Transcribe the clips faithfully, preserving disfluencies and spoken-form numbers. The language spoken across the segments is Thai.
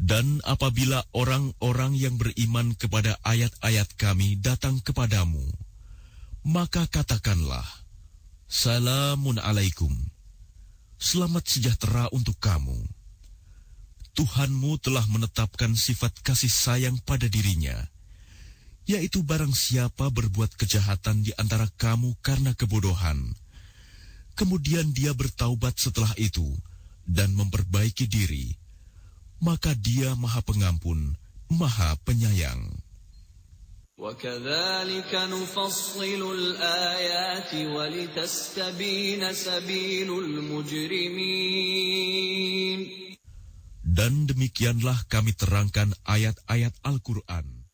Dan apabila orang-orang yang beriman kepada ayat-ayat kami datang kepadamu, maka katakanlah, Salamun alaikum, selamat sejahtera untuk kamu. Tuhanmu telah menetapkan sifat kasih sayang pada dirinya, yaitu barang siapa berbuat kejahatan di antara kamu karena kebodohan, kemudian dia bertaubat setelah itu dan memperbaiki diri, maka dia Maha Pengampun, Maha Penyayang. وَكَذَلِكَ نُفَصِّلُ الْآيَاتِ وَلِتَسْتَبِينَ سَبِيلُ الْمُجْرِمِينَ. Dan demikianlah kami terangkan ayat-ayat Al-Quran.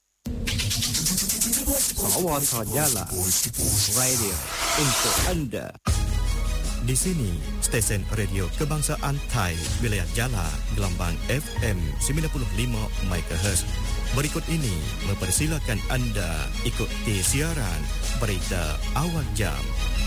Awasa Jala Radio untuk Anda. Di sini, stesen radio kebangsaan Thai, wilayah Jala, gelombang F M sembilan puluh lima megahertz. Berikut ini mempersilakan Anda ikuti siaran berita awal jam.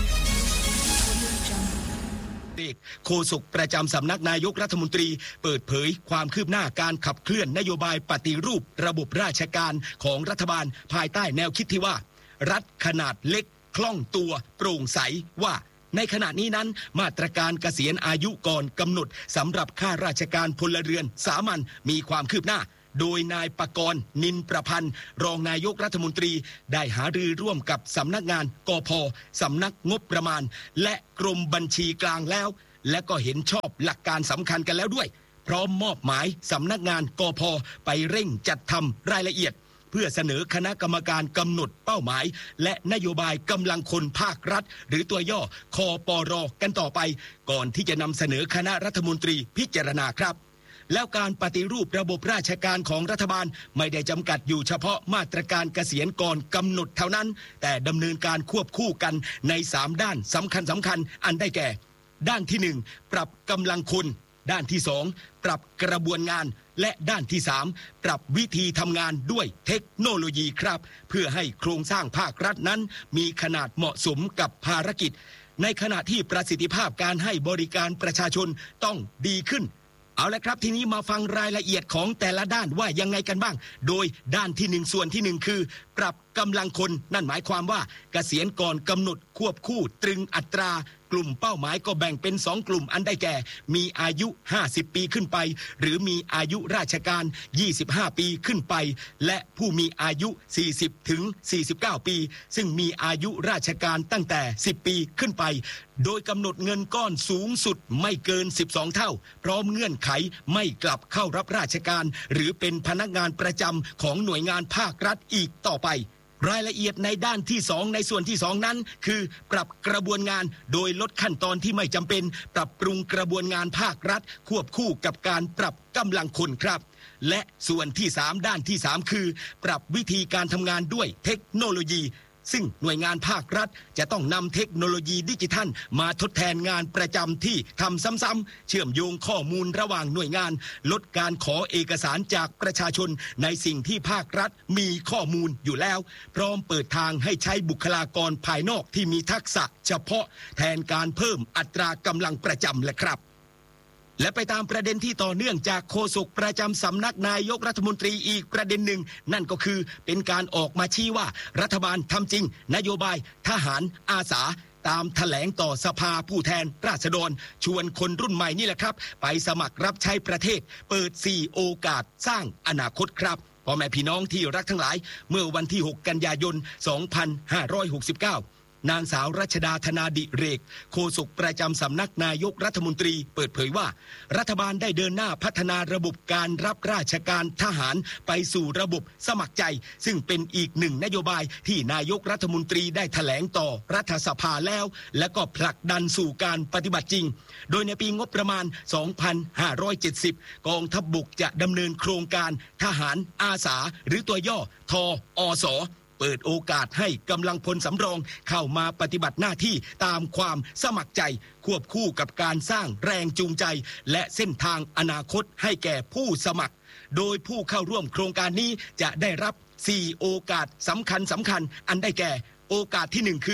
โฆษกประจำสำนักนายกรัฐมนตรีเปิดเผยความคืบหน้าการขับเคลื่อนนโยบายปฏิรูประบบราชการของรัฐบาลภายใต้แนวคิดที่ว่ารัฐขนาดเล็กคล่องตัวโปร่งใสว่าในขณะนี้นั้นมาตรการเกษียณอายุก่อนกำหนดสำหรับข้าราชการพลเรือนสามัญมีความคืบหน้าโดยนายปกรณ์นินประพันธ์รองนายกรัฐมนตรีได้หารือร่วมกับสำนักงานกพ.สำนักงบประมาณและกรมบัญชีกลางแล้วและก็เห็นชอบหลักการสำคัญกันแล้วด้วยพร้อมมอบหมายสำนักงานกพ.ไปเร่งจัดทำรายละเอียดเพื่อเสนอคณะกรรมการกำหนดเป้าหมายและนโยบายกำลังคนภาครัฐหรือตัวย่อคปร.กันต่อไปก่อนที่จะนำเสนอคณะรัฐมนตรีพิจารณาครับแล้วการปฏิรูประบบราชการของรัฐบาลไม่ได้จำกัดอยู่เฉพาะมาตรการเกษียณก่อนกำหนดเท่านั้นแต่ดำเนินการควบคู่กันในสามด้านสำคัญสำคัญอันได้แก่ด้านที่หนึ่งปรับกำลังคนด้านที่สองปรับกระบวนงานและด้านที่สามปรับวิธีทำงานด้วยเทคโนโลยีครับเพื่อให้โครงสร้างภาครัฐนั้นมีขนาดเหมาะสมกับภารกิจในขณะที่ประสิทธิภาพการให้บริการประชาชนต้องดีขึ้นเอาละครับทีนี้มาฟังรายละเอียดของแต่ละด้านว่ายังไงกันบ้างโดยด้านที่หนึ่งส่วนที่หนึ่งคือปรับกำลังคนนั่นหมายความว่าเกษียณก่อนกำหนดควบคู่ตรึงอัตรากลุ่มเป้าหมายก็แบ่งเป็นสองกลุ่มอันได้แก่มีอายุห้าสิบปีขึ้นไปหรือมีอายุราชการยี่สิบห้าปีขึ้นไปและผู้มีอายุสี่สิบถึงสี่สิบเก้าปีซึ่งมีอายุราชการตั้งแต่สิบปีขึ้นไปโดยกำหนดเงินก้อนสูงสุดไม่เกินสิบสองเท่าพร้อมเงื่อนไขไม่กลับเข้ารับราชการหรือเป็นพนักงานประจำของหน่วยงานภาครัฐอีกต่อไปรายละเอียดในด้านที่สองในส่วนที่สองนั้นคือปรับกระบวนงานโดยลดขั้นตอนที่ไม่จำเป็นปรับปรุงกระบวนงานภาครัฐควบคู่กับการปรับกำลังคนครับและส่วนที่สามด้านที่สามคือปรับวิธีการทำงานด้วยเทคโนโลยีซึ่งหน่วยงานภาครัฐจะต้องนำเทคโนโลยีดิจิทัลมาทดแทนงานประจำที่ทำซ้ำๆเชื่อมโยงข้อมูลระหว่างหน่วยงานลดการขอเอกสารจากประชาชนในสิ่งที่ภาครัฐมีข้อมูลอยู่แล้วพร้อมเปิดทางให้ใช้บุคลากรภายนอกที่มีทักษะเฉพาะแทนการเพิ่มอัตรากำลังประจำแหละครับและไปตามประเด็นที่ต่อเนื่องจากโฆษกประจำสำนักนายกรัฐมนตรีอีกประเด็นหนึ่งนั่นก็คือเป็นการออกมาชี้ว่ารัฐบาลทำจริงนโยบายทหารอาสาตามแถลงต่อสภาผู้แทนราษฎรชวนคนรุ่นใหม่นี่แหละครับไปสมัครรับใช้ประเทศเปิดสี่โอกาสสร้างอนาคตครับพ่อแม่พี่น้องที่รักทั้งหลายเมื่อวันที่หกกันยายนสองพันห้าร้อยหกสิบเก้านางสาวรัชดาธนาดิเรกโฆษกประจำสำนักนายกรัฐมนตรีเปิดเผยว่ารัฐบาลได้เดินหน้าพัฒนาระบบการรับราชการทหารไปสู่ระบบสมัครใจซึ่งเป็นอีกหนึ่งนโยบายที่นายกรัฐมนตรีได้แถลงต่อรัฐสภาแล้วและก็ผลักดันสู่การปฏิบัติจริงโดยในปีงบประมาณสองพันห้าร้อยเจ็ดสิบกองทัพบกจะดำเนินโครงการทหารอาสาหรือตัวย่อทอสเปิดโอกาสให้กำลังพลสำรองเข้ามาปฏิบัติหน้าที่ตามความสมัครใจควบคู่กับการสร้างแรงจูงใจและเส้นทางอนาคตให้แก่ผู้สมัครโดยผู้เข้าร่วมโครงการนี้จะได้รับสี่โอกาสสำคัญสำคัญอันได้แก่โอกาสที่หนึ่งคือ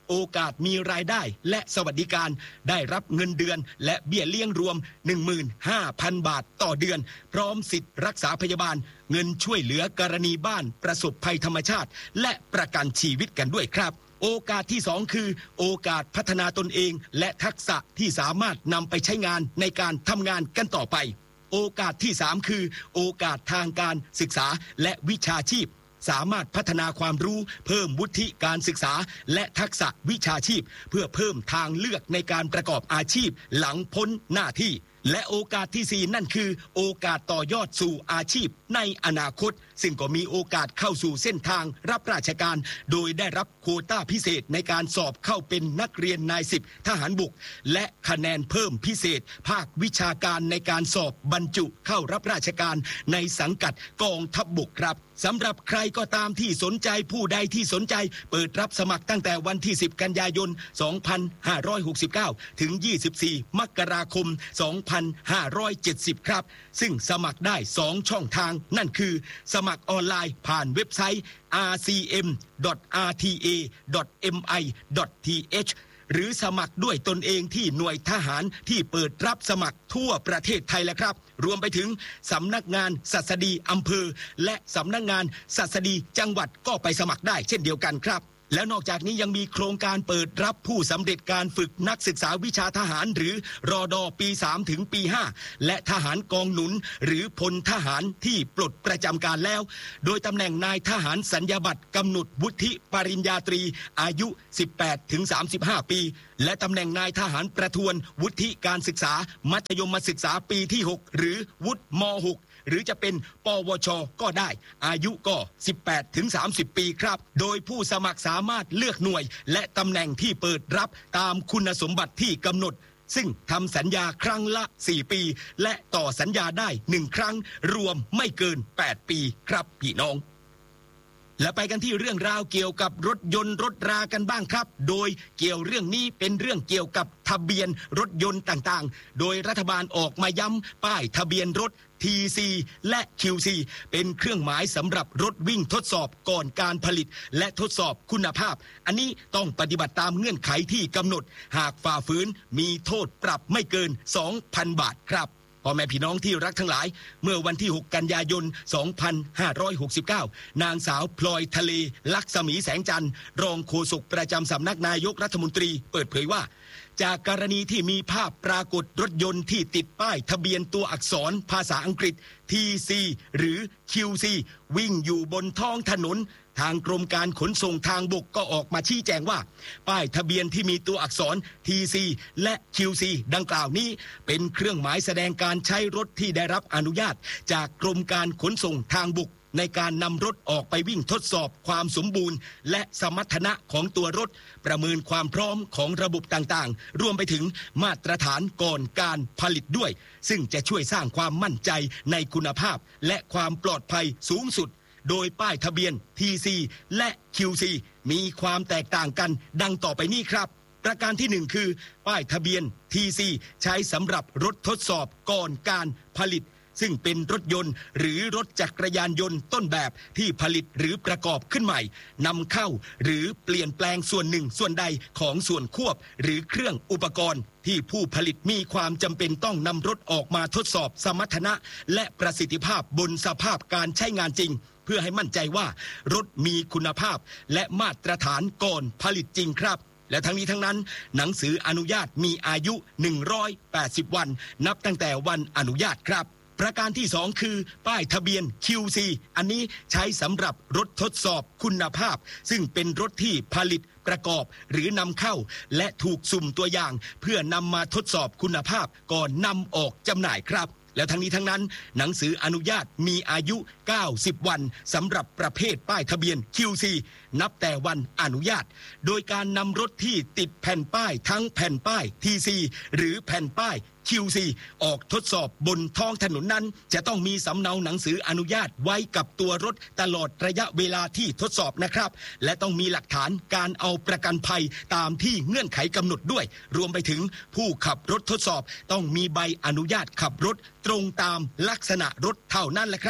โอกาสมีรายได้และสวัสดิการได้รับเงินเดือนและเบี้ยเลี้ยงรวม หนึ่งหมื่นห้าพัน บาทต่อเดือนพร้อมสิทธิ์รักษาพยาบาลเงินช่วยเหลือกรณีบ้านประสบภัยธรรมชาติและประกันชีวิตกันด้วยครับโอกาสที่สองคือโอกาสพัฒนาตนเองและทักษะที่สามารถนำไปใช้งานในการทำงานกันต่อไปโอกาสที่สามคือโอกาสทางการศึกษาและวิชาชีพสามารถพัฒนาความรู้เพิ่มวุฒิการศึกษาและทักษะวิชาชีพเพื่อเพิ่มทางเลือกในการประกอบอาชีพหลังพ้นหน้าที่และโอกาสที่สี่นั่นคือโอกาสต่อยอดสู่อาชีพในอนาคตซึ่งก็มีโอกาสเข้าสู่เส้นทางรับราชการโดยได้รับโควต้าพิเศษในการสอบเข้าเป็นนักเรียนนายสิบทหารบกและคะแนนเพิ่มพิเศษภาควิชาการในการสอบบรรจุเข้ารับราชการในสังกัดกองทัพบกครับสำหรับใครก็ตามที่สนใจผู้ใดที่สนใจเปิดรับสมัครตั้งแต่วันที่สิบกันยายนสองพันห้าร้อยหกสิบเก้าถึงยี่สิบสี่มกราคมสองพันห้าร้อยเจ็ดสิบครับซึ่งสมัครได้สองช่องทางนั่นคือสมัครออนไลน์ผ่านเว็บไซต์ อาร์ ซี เอ็ม ดอท อาร์ ที เอ ดอท เอ็ม ไอ ดอท ที เอช หรือสมัครด้วยตนเองที่หน่วยทหารที่เปิดรับสมัครทั่วประเทศไทยแล้วครับรวมไปถึงสำนักงานศัสดีอำเภอและสำนักงานศัสดีจังหวัดก็ไปสมัครได้เช่นเดียวกันครับแล้วนอกจากนี้ยังมีโครงการเปิดรับผู้สำเร็จการฝึกนักศึกษาวิชาทหารหรือรอดอปีสามถึงปีห้าและทหารกองหนุนหรือพลทหารที่ปลดประจำการแล้วโดยตำแหน่งนายทหารสัญญาบัตรกำหนดวุฒิปริญญาตรีอายุ สิบแปดถึงสามสิบห้า ปีและตำแหน่งนายทหารประทวนวุฒิการศึกษามัธยมศึกษาปีที่หกหรือวุฒิม หกหรือจะเป็นปวชก็ได้อายุก็ สิบแปดถึงสามสิบ ปีครับโดยผู้สมัครสามารถเลือกหน่วยและตำแหน่งที่เปิดรับตามคุณสมบัติที่กำหนดซึ่งทำสัญญาครั้งละสี่ปีและต่อสัญญาได้หนึ่งครั้งรวมไม่เกินแปดปีครับพี่น้องและไปกันที่เรื่องราวเกี่ยวกับรถยนต์รถรากันบ้างครับโดยเกี่ยวเรื่องนี้เป็นเรื่องเกี่ยวกับทะเบียนรถยนต์ต่างๆโดยรัฐบาลออกมาย้ำป้ายทะเบียนรถ ที ซี และ คิว ซี เป็นเครื่องหมายสำหรับรถวิ่งทดสอบก่อนการผลิตและทดสอบคุณภาพอันนี้ต้องปฏิบัติตามเงื่อนไขที่กำหนดหากฝ่าฝืนมีโทษปรับไม่เกิน สองพัน บาทครับพ่อแม่พี่น้องที่รักทั้งหลายเมื่อวันที่หกกันยายนสองพันห้าร้อยหกสิบเก้านางสาวพลอยทะเลลักษมีแสงจันทร์รองโฆษกประจำสำนักนายกรัฐมนตรีเปิดเผยว่าจากกรณีที่มีภาพปรากฏรถยนต์ที่ติดป้ายทะเบียนตัวอักษรภาษาอังกฤษ ที ซี หรือ คิว ซี วิ่งอยู่บนท้องถนนทางกรมการขนส่งทางบกก็ออกมาชี้แจงว่าป้ายทะเบียนที่มีตัวอักษร ที ซี และ คิว ซี ดังกล่าวนี้เป็นเครื่องหมายแสดงการใช้รถที่ได้รับอนุญาตจากกรมการขนส่งทางบกในการนำรถออกไปวิ่งทดสอบความสมบูรณ์และสมรรถนะของตัวรถประเมินความพร้อมของระบบต่างๆรวมไปถึงมาตรฐานก่อนการผลิตด้วยซึ่งจะช่วยสร้างความมั่นใจในคุณภาพและความปลอดภัยสูงสุดโดยป้ายทะเบียน ที ซี และ คิว ซี มีความแตกต่างกันดังต่อไปนี้ครับประการที่หนึ่งคือป้ายทะเบียน ที ซี ใช้สำหรับรถทดสอบก่อนการผลิตซึ่งเป็นรถยนต์หรือรถจักรยานยนต์ต้นแบบที่ผลิตหรือประกอบขึ้นใหม่นำเข้าหรือเปลี่ยนแปลงส่วนหนึ่งส่วนใดของส่วนควบหรือเครื่องอุปกรณ์ที่ผู้ผลิตมีความจำเป็นต้องนำรถออกมาทดสอบสมรรถนะและประสิทธิภาพบนสภาพการใช้งานจริงเพื่อให้มั่นใจว่ารถมีคุณภาพและมาตรฐานก่อนผลิตจริงครับและทั้งนี้ทั้งนั้นหนังสืออนุญาตมีอายุหนึ่งร้อยแปดสิบวันนับตั้งแต่วันอนุญาตครับประการที่สองคือป้ายทะเบียน คิว ซี อันนี้ใช้สำหรับรถทดสอบคุณภาพซึ่งเป็นรถที่ผลิตประกอบหรือนำเข้าและถูกสุ่มตัวอย่างเพื่อนำมาทดสอบคุณภาพก่อนนำออกจำหน่ายครับแล้วทั้งนี้ทั้งนั้นหนังสืออนุญาตมีอายุเก้าสิบวันสำหรับประเภทป้ายทะเบียน คิว ซี นับแต่วันอนุญาตโดยการนำรถที่ติดแผ่นป้ายทั้งแผ่นป้าย ที ซี หรือแผ่นป้าย คิว ซี ออกทดสอบบนท้องถนนนั้นจะต้องมีสำเนาหนังสืออนุญาตไว้กับตัวรถตลอดระยะเวลาที่ทดสอบนะครับและต้องมีหลักฐานการเอาประกันภัยตามที่เงื่อนไขกำหนดด้วยรวมไปถึงผู้ขับรถทดสอบต้องมีใบอนุญาตขับรถตรงตามลักษณะรถเท่านั้นแหละครับ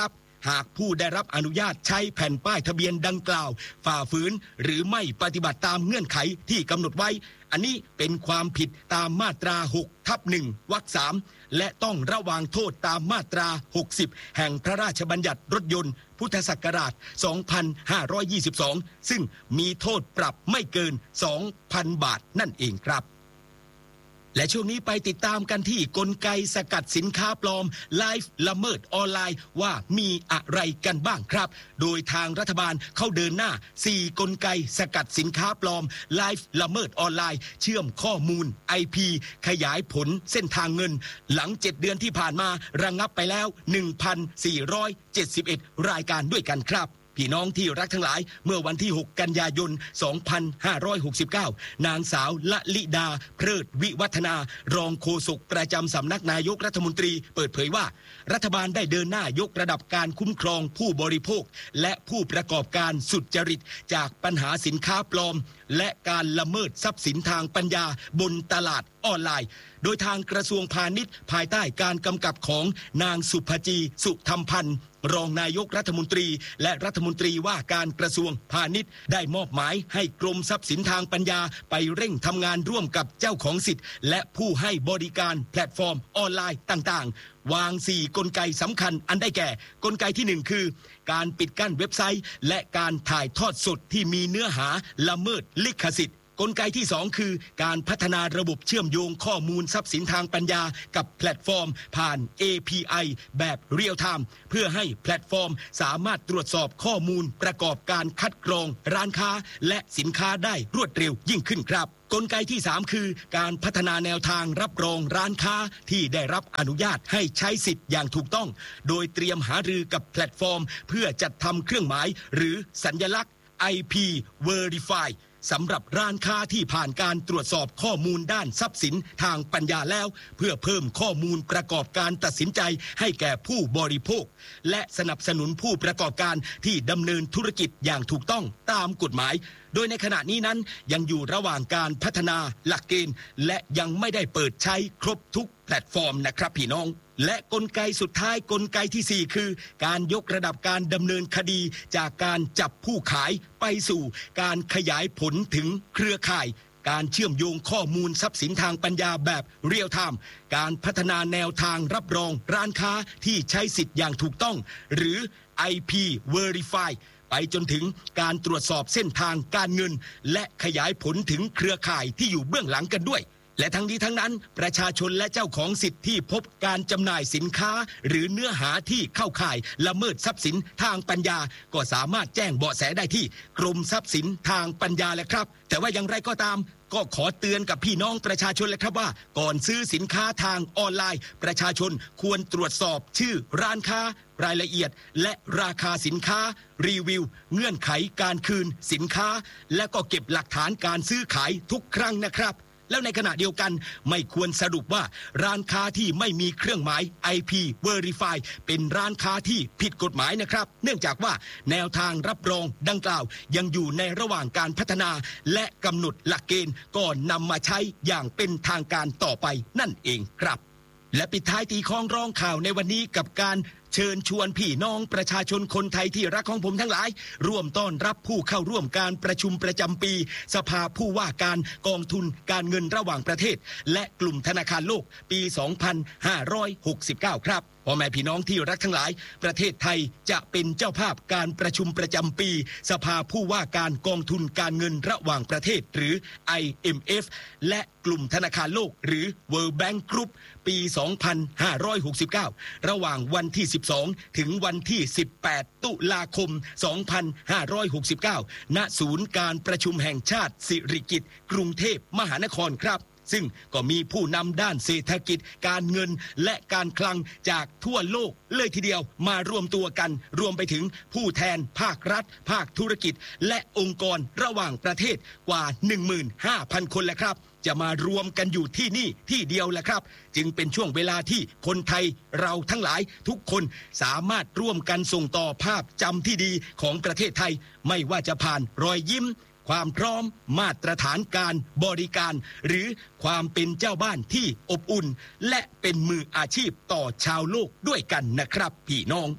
หากผู้ได้รับอนุญาตใช้แผ่นป้ายทะเบียนดังกล่าวฝ่าฝืนหรือไม่ปฏิบัติตามเงื่อนไขที่กำหนดไว้อันนี้เป็นความผิดตามมาตรา หกทับหนึ่ง วรรค สามและต้องระวางโทษตามมาตรา หกสิบ แห่งพระราชบัญญัติรถยนต์พุทธศักราช สองพันห้าร้อยยี่สิบสอง ซึ่งมีโทษปรับไม่เกิน สองพัน บาทนั่นเองครับและช่วงนี้ไปติดตามกันที่กลไกสกัดสินค้าปลอมไลฟ์ละเมิดออนไลน์ว่ามีอะไรกันบ้างครับโดยทางรัฐบาลเข้าเดินหน้าสี่กลไกสกัดสินค้าปลอมไลฟ์ละเมิดออนไลน์เชื่อมข้อมูล ไอ พี ขยายผลเส้นทางเงินหลังเจ็ดเดือนที่ผ่านมาระงับไปแล้ว หนึ่งพันสี่ร้อยเจ็ดสิบเอ็ด รายการด้วยกันครับพี่น้องที่รักทั้งหลายเมื่อวันที่หกกันยายนสองพันห้าร้อยหกสิบเก้านางสาวละลิดาเพลิดวิวัฒนารองโฆษกประจำสำนักนายกรัฐมนตรีเปิดเผยว่ารัฐบาลได้เดินหน้ายกระดับการคุ้มครองผู้บริโภคและผู้ประกอบการสุจริตจากปัญหาสินค้าปลอมและการละเมิดทรัพย์สินทางปัญญาบนตลาดออนไลน์โดยทางกระทรวงพาณิชย์ภายใต้การกำกับของนางสุภจีสุธรรมพันธ์รองนายกรัฐมนตรีและรัฐมนตรีว่าการกระทรวงพาณิชย์ได้มอบหมายให้กรมทรัพย์สินทางปัญญาไปเร่งทำงานร่วมกับเจ้าของสิทธิ์และผู้ให้บริการแพลตฟอร์มออนไลน์ต่างๆวางสี่กลไกสำคัญอันได้แก่กลไกที่หนึ่งคือการปิดกั้นเว็บไซต์และการถ่ายทอดสดที่มีเนื้อหาละเมิดลิขสิทธิ์กลไกที่สองคือการพัฒนาระบบเชื่อมโยงข้อมูลทรัพย์สินทางปัญญากับแพลตฟอร์มผ่าน เอ พี ไอ แบบเรียลไทม์เพื่อให้แพลตฟอร์มสามารถตรวจสอบข้อมูลประกอบการคัดกรองร้านค้าและสินค้าได้รวดเร็วยิ่งขึ้นครับกลไกที่สามคือการพัฒนาแนวทางรับรองร้านค้าที่ได้รับอนุญาตให้ใช้สิทธิ์อย่างถูกต้องโดยเตรียมหารือกับแพลตฟอร์มเพื่อจัดทำเครื่องหมายหรือสัญลักษณ์ ไอ พี Verifyสำหรับร้านค้าที่ผ่านการตรวจสอบข้อมูลด้านทรัพย์สินทางปัญญาแล้วเพื่อเพิ่มข้อมูลประกอบการตัดสินใจให้แก่ผู้บริโภคและสนับสนุนผู้ประกอบการที่ดำเนินธุรกิจอย่างถูกต้องตามกฎหมายโดยในขณะนี้นั้นยังอยู่ระหว่างการพัฒนาหลักเกณฑ์และยังไม่ได้เปิดใช้ครบทุกแพลตฟอร์มนะครับพี่น้องและกลไกสุดท้ายกลไกที่สี่คือการยกระดับการดำเนินคดีจากการจับผู้ขายไปสู่การขยายผลถึงเครือข่ายการเชื่อมโยงข้อมูลทรัพย์สินทางปัญญาแบบเรียลไทม์การพัฒนาแนวทางรับรองร้านค้าที่ใช้สิทธิ์อย่างถูกต้องหรือ ไอ พี Verifyไปจนถึงการตรวจสอบเส้นทางการเงินและขยายผลถึงเครือข่ายที่อยู่เบื้องหลังกันด้วยและทั้งนี้ทั้งนั้นประชาชนและเจ้าของสิทธิ์ที่พบการจำหน่ายสินค้าหรือเนื้อหาที่เข้าข่ายละเมิดทรัพย์สินทางปัญญาก็สามารถแจ้งเบาะแสได้ที่กรมทรัพย์สินทางปัญญาแหละครับแต่ว่าอย่างไรก็ตามก็ขอเตือนกับพี่น้องประชาชนเลยครับว่าก่อนซื้อสินค้าทางออนไลน์ประชาชนควรตรวจสอบชื่อร้านค้ารายละเอียดและราคาสินค้ารีวิวเงื่อนไขการคืนสินค้าและก็เก็บหลักฐานการซื้อขายทุกครั้งนะครับแล้วในขณะเดียวกันไม่ควรสรุปว่าร้านค้าที่ไม่มีเครื่องหมาย ไอ พี Verify เป็นร้านค้าที่ผิดกฎหมายนะครับเนื่องจากว่าแนวทางรับรองดังกล่าวยังอยู่ในระหว่างการพัฒนาและกำหนดหลักเกณฑ์ก่อนนำมาใช้อย่างเป็นทางการต่อไปนั่นเองครับและปิดท้ายตีคล้องร้องข่าวในวันนี้กับการเชิญชวนพี่น้องประชาชนคนไทยที่รักของผมทั้งหลายร่วมต้อนรับผู้เข้าร่วมการประชุมประจำปีสภาผู้ว่าการกองทุนการเงินระหว่างประเทศและกลุ่มธนาคารโลกปี สองพันห้าร้อยหกสิบเก้า ครับพ่อแม่พี่น้องที่รักทั้งหลายประเทศไทยจะเป็นเจ้าภาพการประชุมประจำปีสภาผู้ว่าการกองทุนการเงินระหว่างประเทศหรือ ไอ เอ็ม เอฟ และกลุ่มธนาคารโลกหรือ World Bank Group ปี สองพันห้าร้อยหกสิบเก้า ระหว่างวันที่สิบสองถึงวันที่สิบแปดตุลาคม สองพันห้าร้อยหกสิบเก้า ณ ศูนย์การประชุมแห่งชาติสิริกิติ์กรุงเทพมหานครครับซึ่งก็มีผู้นำด้านเศรษฐกิจการเงินและการคลังจากทั่วโลกเลยทีเดียวมารวมตัวกันรวมไปถึงผู้แทนภาครัฐภาคธุรกิจและองค์กรระหว่างประเทศกว่า หนึ่งหมื่นห้าพัน คนแหละครับจะมารวมกันอยู่ที่นี่ที่เดียวแหละครับจึงเป็นช่วงเวลาที่คนไทยเราทั้งหลายทุกคนสามารถร่วมกันส่งต่อภาพจำที่ดีของประเทศไทยไม่ว่าจะผ่านรอยยิ้มความพร้อมมาตรฐานการบริการหรือความเป็นเจ้าบ้านที่อบอุ่นและเป็นมืออาชีพต่อชาวโลกด้วยกันนะครับพี่น้อง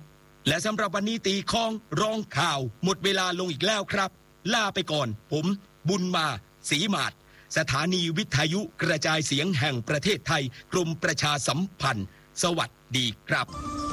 และสำหรับวันนี้ตีคองร้องข่าวหมดเวลาลงอีกแล้วครับลาไปก่อนผมบุญมาศรีมาศสถานีวิทยุกระจายเสียงแห่งประเทศไทยกรมประชาสัมพันธ์สวัสดีครับ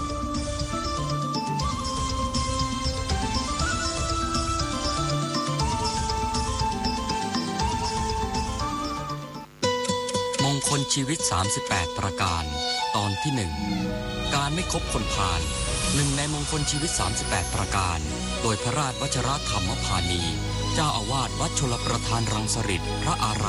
มงคลชีวิตสามสิบแปดประการตอนที่หนึ่งการไม่คบคนพาลหนึ่งในมงคลชีวิตสามสิบแปดประการโดยพระราชวชิรธรรมพานีเจ้าอาวาสวัดชลประทานรังสฤษฎร์พระอาราม